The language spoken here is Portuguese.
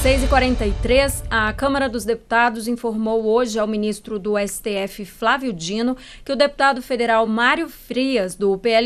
6h43, a Câmara dos Deputados informou hoje ao ministro do STF, Flávio Dino, que o deputado federal Mário Frias, do PL